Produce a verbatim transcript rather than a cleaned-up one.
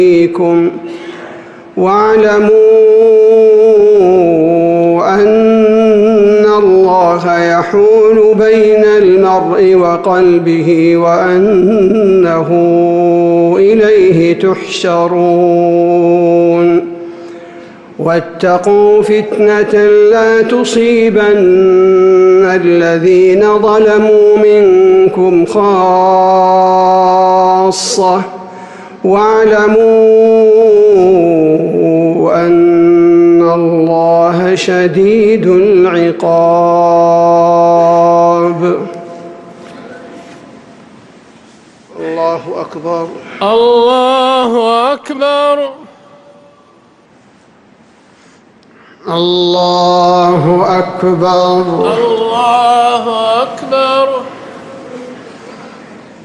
فيكم واعلموا أن الله يحول بين المرء وقلبه وأنه إليه تحشرون واتقوا فتنة لا تصيبن الذين ظلموا منكم خاصة واعلموا أن الله شديد العقاب. الله أكبر. الله أكبر. الله أكبر. الله أكبر.